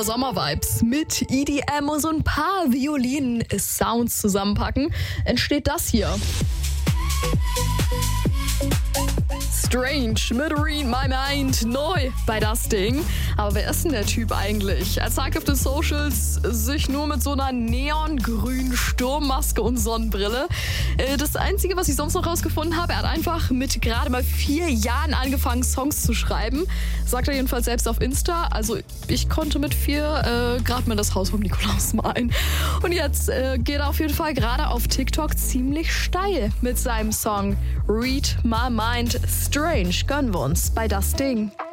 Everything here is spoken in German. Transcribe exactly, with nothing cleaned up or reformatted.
Sommervibes mit E D M und so ein paar Violinen-Sounds zusammenpacken, entsteht das hier. Strange mit Read My Mind, neu bei das Ding. Aber wer ist denn der Typ eigentlich? Er zeigt auf den Socials sich nur mit so einer neongrünen Sturmmaske und Sonnenbrille. Das Einzige, was ich sonst noch rausgefunden habe, er hat einfach mit gerade mal vier Jahren angefangen, Songs zu schreiben. Sagt er jedenfalls selbst auf Insta. Also ich konnte mit vier äh, gerade mal das Haus vom Nikolaus malen. Und jetzt äh, geht er auf jeden Fall gerade auf TikTok ziemlich steil mit seinem Song Read My Mind. Strange gönnen wir uns bei das Ding.